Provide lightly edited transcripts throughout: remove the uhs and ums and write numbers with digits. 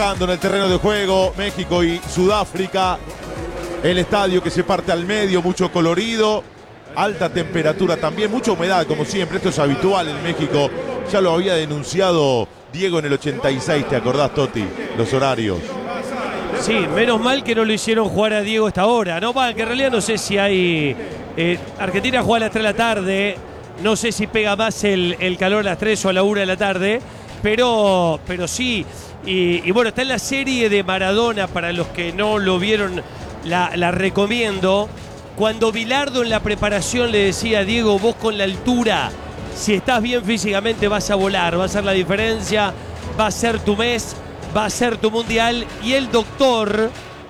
En el terreno de juego, México y Sudáfrica. El estadio que se parte al medio, mucho colorido, alta temperatura también, mucha humedad como siempre. Esto es habitual en México. Ya lo había denunciado Diego en el 86, ¿te acordás, Toti? Los horarios. Sí, menos mal que no lo hicieron jugar a Diego esta hora, ¿no? Que en realidad no sé si hay... Argentina juega a las 3 de la tarde, no sé si pega más el calor a las 3 o a la 1 de la tarde, pero sí. Y bueno, está en la serie de Maradona, para los que no lo vieron, la recomiendo. Cuando Bilardo en la preparación le decía a Diego, vos con la altura, si estás bien físicamente vas a volar, va a ser la diferencia, va a ser tu mes, va a ser tu mundial. Y el doctor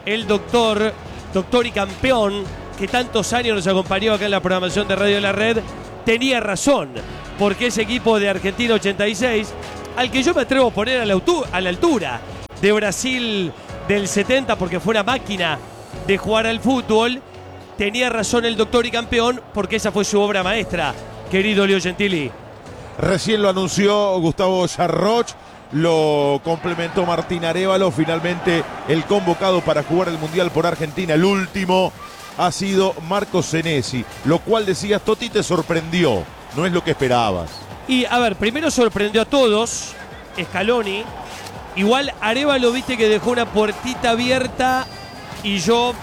y campeón, que tantos años nos acompañó acá en la programación de Radio de la Red, tenía razón, porque ese equipo de Argentina 86, al que yo me atrevo a poner a la altura de Brasil del 70, porque fue una máquina de jugar al fútbol, tenía razón el doctor y campeón, porque esa fue su obra maestra, querido Leo Gentili. Recién lo anunció Gustavo Charroch, lo complementó Martín Arévalo. Finalmente el convocado para jugar el Mundial por Argentina, el último, ha sido Marco Senesi, lo cual, decías, Toti, te sorprendió, no es lo que esperabas. Y a ver, primero sorprendió a todos Scaloni. Igual Arévalo, viste que dejó una puertita abierta, y yo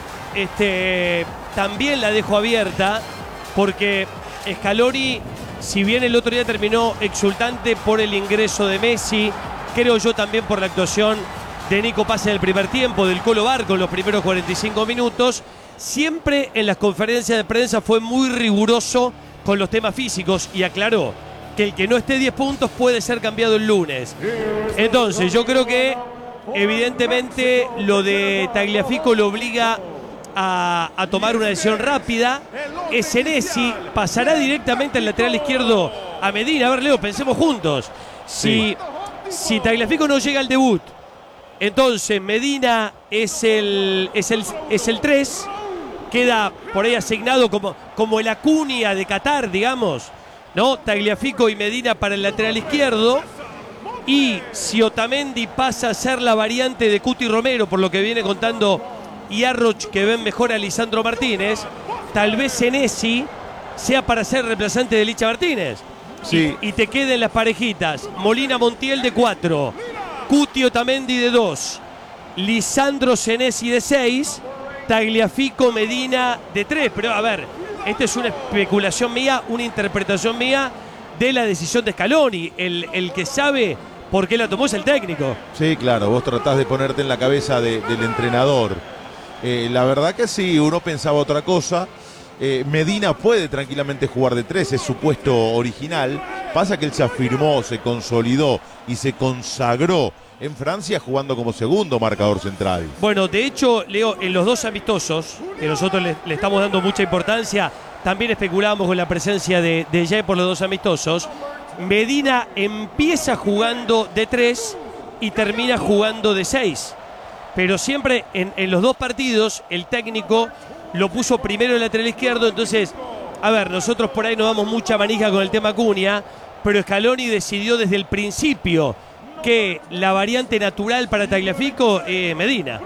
también la dejo abierta, porque Scaloni, si bien el otro día terminó exultante por el ingreso de Messi, creo yo también por la actuación de Nico Paz en el primer tiempo, del Colo Barco en los primeros 45 minutos, siempre en las conferencias de prensa fue muy riguroso con los temas físicos y aclaró que el que no esté 10 puntos puede ser cambiado el lunes. Entonces yo creo que evidentemente lo de Tagliafico lo obliga a tomar una decisión rápida. Senesi pasará directamente al lateral izquierdo a Medina. A ver, Leo, pensemos juntos. Si Tagliafico no llega al debut, entonces Medina es el 3, queda por ahí asignado como el Acuña de Qatar, digamos, ¿no? Tagliafico y Medina para el lateral izquierdo. Y si Otamendi pasa a ser la variante de Cuti Romero, por lo que viene contando Yarroch, que ven mejor a Lisandro Martínez, tal vez Senesi sea para ser reemplazante de Licha Martínez. Sí. Y te queden las parejitas: Molina Montiel de 4, Cuti Otamendi de 2, Lisandro Senesi de 6, Tagliafico Medina de 3. Pero a ver, esta es una especulación mía, una interpretación mía de la decisión de Scaloni. El que sabe por qué la tomó es el técnico. Sí, claro, vos tratás de ponerte en la cabeza del entrenador. La verdad que sí, uno pensaba otra cosa. Medina puede tranquilamente jugar de 3, es su puesto original. Pasa que él se afirmó, se consolidó y se consagró en Francia jugando como segundo marcador central. Bueno, de hecho, Leo, en los dos amistosos, que nosotros le estamos dando mucha importancia, también especulábamos con la presencia de Jay por los dos amistosos. Medina empieza jugando de 3 y termina jugando de 6. Pero siempre en los dos partidos el técnico lo puso primero en el lateral izquierdo. Entonces, a ver, nosotros por ahí nos damos mucha manija con el tema Acuña, pero Scaloni decidió desde el principio que la variante natural para Tagliafico es Medina.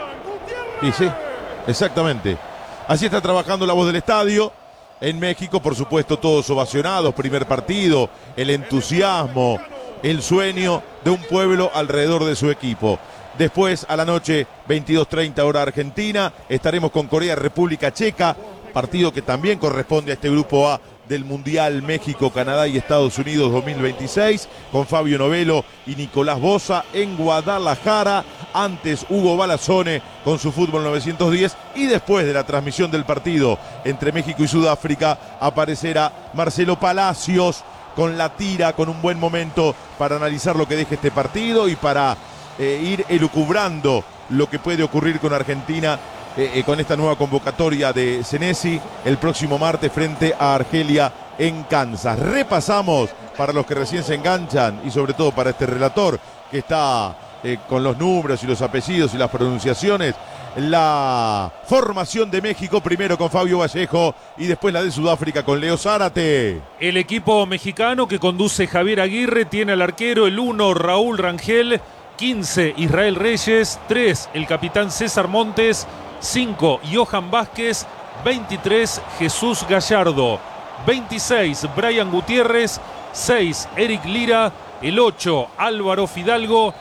Y sí, exactamente. Así está trabajando la voz del estadio. En México, por supuesto, todos ovacionados. Primer partido, el entusiasmo, el sueño de un pueblo alrededor de su equipo. Después, a la noche, 22:30 hora Argentina, estaremos con Corea, República Checa, partido que también corresponde a este grupo A del Mundial México, Canadá y Estados Unidos 2026, con Fabio Novello y Nicolás Boza en Guadalajara. Antes Hugo Balazzone con su Fútbol 910, y después de la transmisión del partido entre México y Sudáfrica aparecerá Marcelo Palacios con la tira, con un buen momento para analizar lo que deje este partido y para ir elucubrando lo que puede ocurrir con Argentina con esta nueva convocatoria de Senesi el próximo martes frente a Argelia en Kansas. Repasamos para los que recién se enganchan y sobre todo para este relator que está con los números y los apellidos y las pronunciaciones, la formación de México, primero con Fabio Vallejo y después la de Sudáfrica con Leo Zárate. El equipo mexicano que conduce Javier Aguirre tiene al arquero el 1 Raúl Rangel, 15, Israel Reyes. 3, el capitán César Montes. 5, Johan Vázquez. 23, Jesús Gallardo. 26, Brian Gutiérrez. 6, Eric Lira. El 8, Álvaro Fidalgo.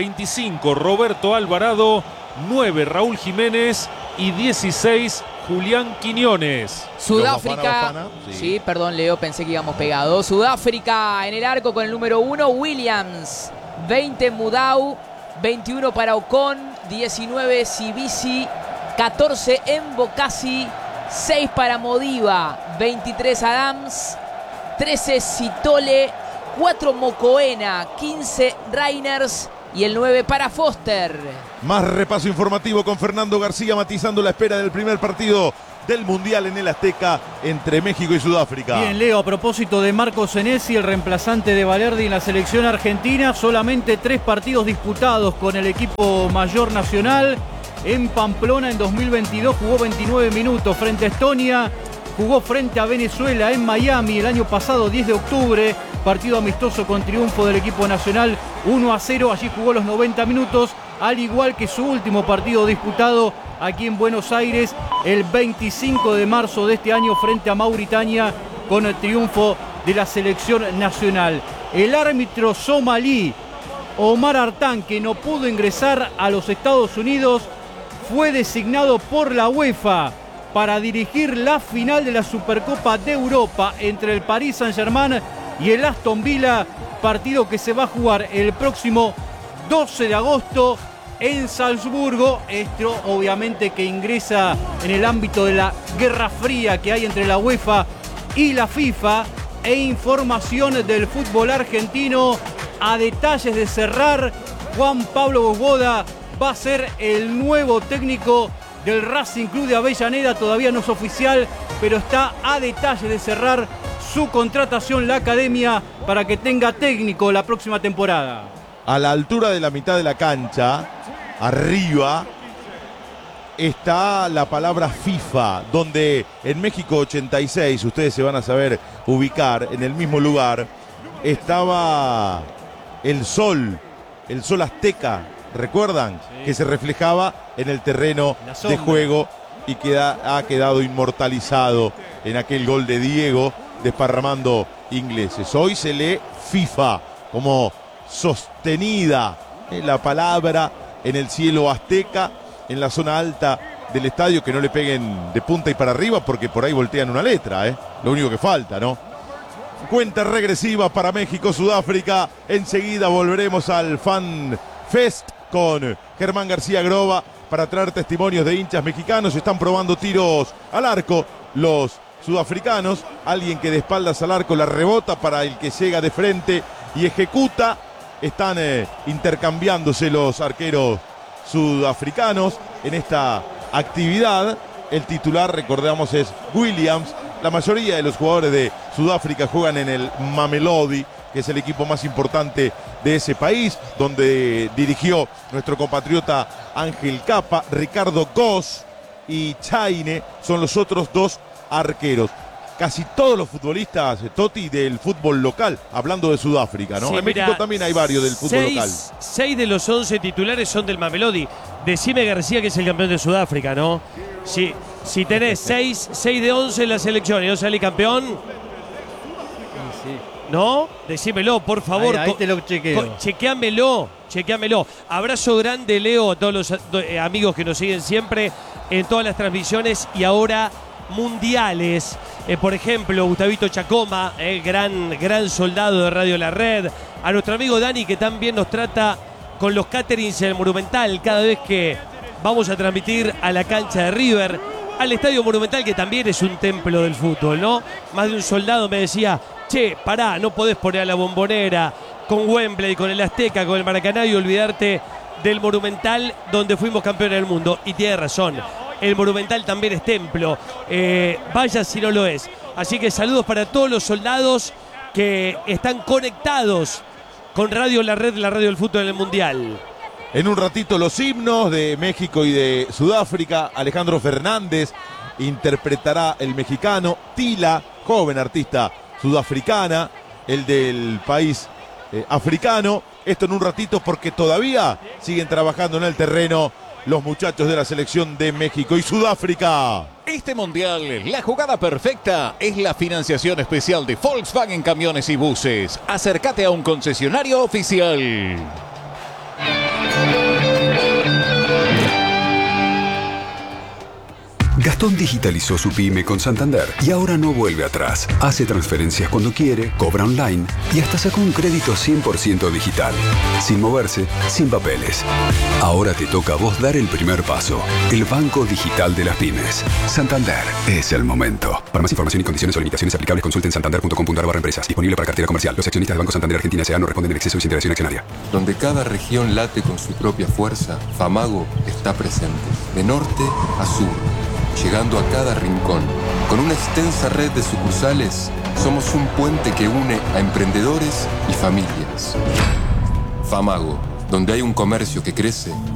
25, Roberto Alvarado. 9, Raúl Jiménez. Y 16, Julián Quiñones. Sudáfrica. Sí, perdón, Leo, pensé que íbamos pegados. Sudáfrica en el arco con el número 1, Williams. 20, Mudau. 21 para Ocon. 19, Sibisi. 14, Mbokasi. 6 para Modiva. 23, Adams. 13, Sitole. 4, Mocoena. 15, Reiners. Y el 9 para Foster. Más repaso informativo con Fernando García matizando la espera del primer partido del Mundial en el Azteca entre México y Sudáfrica. Bien, Leo, a propósito de Marco Senesi, el reemplazante de Valerdi en la selección argentina, solamente 3 partidos disputados con el equipo mayor nacional. En Pamplona en 2022 jugó 29 minutos frente a Estonia, jugó frente a Venezuela en Miami el año pasado, 10 de octubre, partido amistoso con triunfo del equipo nacional 1-0, allí jugó los 90 minutos, al igual que su último partido disputado aquí en Buenos Aires el 25 de marzo de este año frente a Mauritania con el triunfo de la selección nacional. El árbitro somalí Omar Artan, que no pudo ingresar a los Estados Unidos, fue designado por la UEFA para dirigir la final de la Supercopa de Europa entre el Paris Saint-Germain y el Aston Villa, partido que se va a jugar el próximo 12 de agosto en Salzburgo. Esto obviamente que ingresa en el ámbito de la guerra fría que hay entre la UEFA y la FIFA. E información del fútbol argentino a detalles de cerrar. Juan Pablo Boboda va a ser el nuevo técnico del Racing Club de Avellaneda. Todavía no es oficial, pero está a detalle de cerrar su contratación la academia para que tenga técnico la próxima temporada. A la altura de la mitad de la cancha, arriba, está la palabra FIFA, donde en México 86, ustedes se van a saber ubicar, en el mismo lugar, estaba el sol azteca, ¿recuerdan? Sí. Que se reflejaba en el terreno de juego y ha quedado inmortalizado en aquel gol de Diego desparramando ingleses. Hoy se lee FIFA como sostenida la palabra en el cielo azteca, en la zona alta del estadio, que no le peguen de punta y para arriba porque por ahí voltean una letra, lo único que falta, ¿no? Cuenta regresiva para México, Sudáfrica. Enseguida volveremos al Fan Fest con Germán García Groba para traer testimonios de hinchas mexicanos. Están probando tiros al arco los sudafricanos. Alguien que de espaldas al arco la rebota para el que llega de frente y ejecuta. Están intercambiándose los arqueros sudafricanos en esta actividad. El titular, recordamos, es Williams. La mayoría de los jugadores de Sudáfrica juegan en el Mamelodi, que es el equipo más importante de ese país, donde dirigió nuestro compatriota Ángel Capa. Ricardo Goss y Chaine son los otros 2 arqueros. Casi todos los futbolistas, Toti, del fútbol local, hablando de Sudáfrica, ¿no? Sí, en México también hay varios del fútbol local. 6 de los 11 titulares son del Mamelodi. Decime, García, que es el campeón de Sudáfrica, ¿no? Sí, si tenés 6 de 11 en la selección y no salís campeón, sí. ¿No? Decímelo, por favor. Ahí te lo chequeo. Chequeámelo. Abrazo grande, Leo, a todos los amigos que nos siguen siempre en todas las transmisiones y ahora mundiales. Por ejemplo, Gustavito Chacoma, gran soldado de Radio La Red. A nuestro amigo Dani, que también nos trata con los caterings en el Monumental cada vez que vamos a transmitir a la cancha de River, al Estadio Monumental, que también es un templo del fútbol, ¿no? Más de un soldado me decía, che, pará, no podés poner a la Bombonera con Wembley, con el Azteca, con el Maracaná y olvidarte del Monumental, donde fuimos campeones del mundo. Y tiene razón, el Monumental también es templo, vaya si no lo es. Así que saludos para todos los soldados que están conectados con Radio La Red, la radio del fútbol en el Mundial. En un ratito los himnos de México y de Sudáfrica. Alejandro Fernández interpretará el mexicano. Tila, joven artista sudafricana, el del país africano. esto en un ratito porque todavía siguen trabajando en el terreno los muchachos de la selección de México y Sudáfrica. Este mundial, la jugada perfecta es la financiación especial de Volkswagen Camiones y Buses. Acércate a un concesionario oficial. Gastón digitalizó su pyme con Santander y ahora no vuelve atrás. Hace transferencias cuando quiere, cobra online y hasta sacó un crédito 100% digital. Sin moverse, sin papeles. Ahora te toca a vos dar el primer paso. El banco digital de las pymes. Santander es el momento. Para más información y condiciones o limitaciones aplicables, consulten santander.com.ar/empresas. Disponible para cartera comercial. Los accionistas de Banco Santander Argentina S.A. no responden en exceso de su integración accionaria. Donde cada región late con su propia fuerza, Famago está presente. De norte a sur, llegando a cada rincón. Con una extensa red de sucursales, somos un puente que une a emprendedores y familias. Famago, donde hay un comercio que crece,